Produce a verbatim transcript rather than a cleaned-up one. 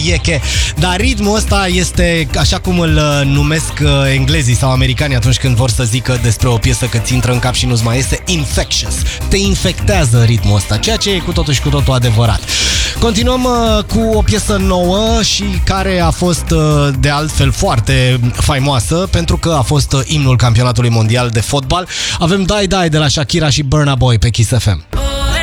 Ieche. Dar ritmul ăsta este, așa cum îl numesc englezii sau americanii atunci când vor să zică despre o piesă că ți intră în cap și nu-ți mai este, infectious. Te infectează ritmul ăsta, ceea ce e cu totul și cu totul adevărat. Continuăm cu o piesă nouă și care a fost de altfel foarte faimoasă pentru că a fost imnul campionatului mondial de fotbal. Avem Die Die de la Shakira și Burna Boy pe Kiss F M.